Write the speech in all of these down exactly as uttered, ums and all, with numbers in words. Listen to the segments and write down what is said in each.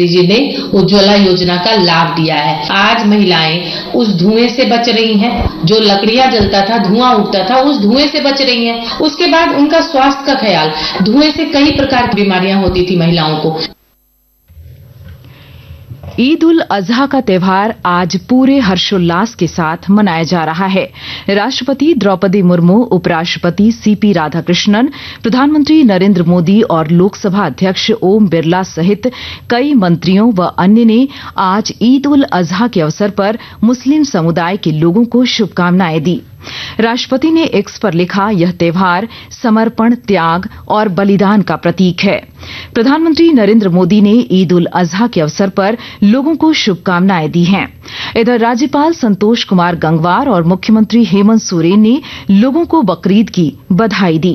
जी ने उज्ज्वला योजना का लाभ दिया है। आज महिलाएं उस धुएं से बच रही हैं, जो लकड़ियां जलता था, धुआं उठता था, उस धुएं से बच रही हैं। उसके बाद उनका स्वास्थ्य का ख्याल, धुएं से कई प्रकार की बीमारियां होती थी महिलाओं को। ईद उल अजहा का त्यौहार आज पूरे हर्षोल्लास के साथ मनाया जा रहा है। राष्ट्रपति द्रौपदी मुर्मू, उपराष्ट्रपति सीपी राधाकृष्णन, प्रधानमंत्री नरेंद्र मोदी और लोकसभा अध्यक्ष ओम बिरला सहित कई मंत्रियों व अन्य ने आज ईद उल अजहा के अवसर पर मुस्लिम समुदाय के लोगों को शुभकामनाएं दी। राष्ट्रपति ने एक्स पर लिखा, यह त्यौहार समर्पण, त्याग और बलिदान का प्रतीक है। प्रधानमंत्री नरेंद्र मोदी ने ईद उल अजहा के अवसर पर लोगों को शुभकामनाएं दी हैं। इधर राज्यपाल संतोष कुमार गंगवार और मुख्यमंत्री हेमंत सोरेन ने लोगों को बकरीद की बधाई दी।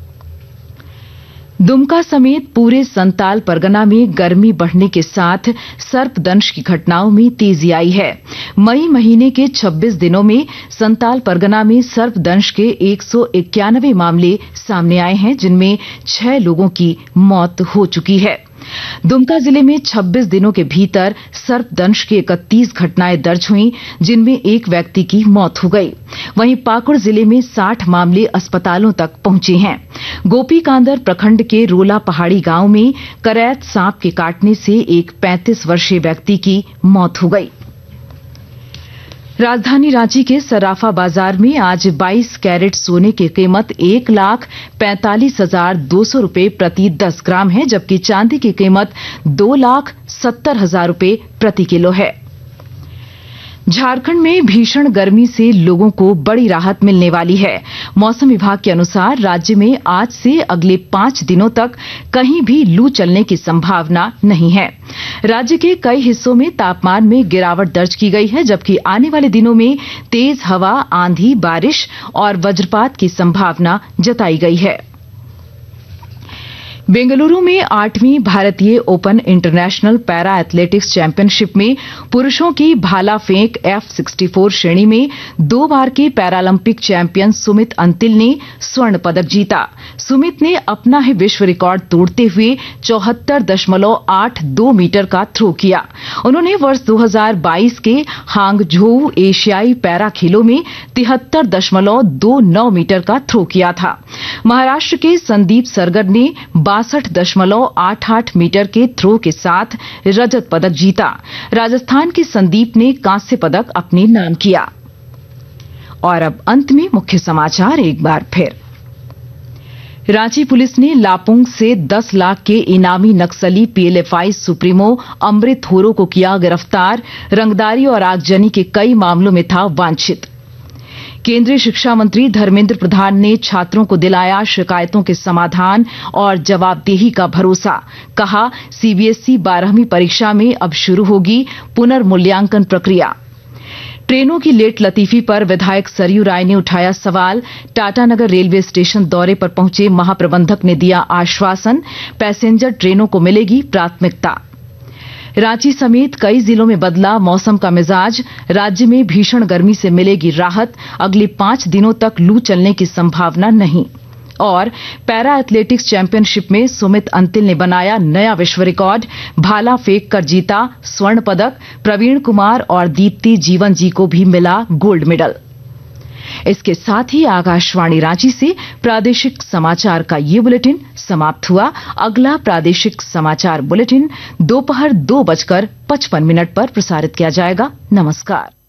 दुमका समेत पूरे संताल परगना में गर्मी बढ़ने के साथ सर्पदंश की घटनाओं में तेजी आई है। मई महीने के छब्बीस दिनों में संताल परगना में सर्पदंश के एक सौ इक्यानवे मामले सामने आए हैं, जिनमें छह लोगों की मौत हो चुकी है। दुमका जिले में छब्बीस दिनों के भीतर सर्पदंश की इकतीस घटनाएं दर्ज हुई, जिनमें एक व्यक्ति की मौत हो गई। वहीं पाकुड़ जिले में साठ मामले अस्पतालों तक पहुंचे हैं। गोपीकांदर प्रखंड के रोला पहाड़ी गांव में करैत सांप के काटने से एक पैंतीस वर्षीय व्यक्ति की मौत हो गई। राजधानी रांची के सराफा बाजार में आज बाईस कैरेट सोने की कीमत एक लाख पैंतालीस हजार दो सौ रूपये प्रति दस ग्राम है, जबकि चांदी की कीमत दो लाख सत्तर हजार रूपये प्रति किलो है। झारखंड में भीषण गर्मी से लोगों को बड़ी राहत मिलने वाली है। मौसम विभाग के अनुसार राज्य में आज से अगले पांच दिनों तक कहीं भी लू चलने की संभावना नहीं है। राज्य के कई हिस्सों में तापमान में गिरावट दर्ज की गई है, जबकि आने वाले दिनों में तेज हवा, आंधी, बारिश और वज्रपात की संभावना जताई गई है। बेंगलुरु में आठवीं भारतीय open international para athletics championship में पुरुषों की भाला फेंक एफ चौंसठ श्रेणी में दो बार के पैरालंपिक चैंपियन सुमित अंतिल ने स्वर्ण पदक जीता। सुमित ने अपना ही विश्व रिकॉर्ड तोड़ते हुए चौहत्तर दशमलव आठ दो मीटर का थ्रो किया। उन्होंने वर्ष दो हजार बाईस के हांगझोउ एशियाई पैरा खेलों में तिहत्तर दशमलव दो नौ मीटर का थ्रो किया था। महाराष्ट्र के संदीप सरगर ने बासठ दशमलव आठ आठ मीटर के थ्रो के साथ रजत पदक जीता। राजस्थान के संदीप ने कांस्य पदक अपने नाम किया। और अब अंत में मुख्य समाचार एक बार फिर। रांची पुलिस ने लापुंग से दस लाख के इनामी नक्सली पीएलएफआई सुप्रीमो अमृत होरो को किया गिरफ्तार। रंगदारी और आगजनी के कई मामलों में था वांछित। केंद्रीय शिक्षा मंत्री धर्मेंद्र प्रधान ने छात्रों को दिलाया शिकायतों के समाधान और जवाबदेही का भरोसा। कहा, सीबीएसई बारहवीं परीक्षा में अब शुरू होगी पुनर्मूल्यांकन प्रक्रिया। ट्रेनों की लेट लतीफी पर विधायक सरयू राय ने उठाया सवाल। टाटानगर रेलवे स्टेशन दौरे पर पहुंचे महाप्रबंधक ने दिया आश्वासन, पैसेंजर ट्रेनों को मिलेगी प्राथमिकता। रांची समेत कई जिलों में बदला मौसम का मिजाज। राज्य में भीषण गर्मी से मिलेगी राहत। अगले पांच दिनों तक लू चलने की संभावना नहीं। और पैरा एथलेटिक्स चैंपियनशिप में सुमित अंतिल ने बनाया नया विश्व रिकॉर्ड। भाला फेंक कर जीता स्वर्ण पदक। प्रवीण कुमार और दीप्ति जीवन जी को भी मिला गोल्ड मेडल। इसके साथ ही आकाशवाणी रांची से प्रादेशिक समाचार का ये बुलेटिन समाप्त हुआ। अगला प्रादेशिक समाचार बुलेटिन दोपहर दो बजकर पचपन मिनट पर प्रसारित किया जाएगा। नमस्कार।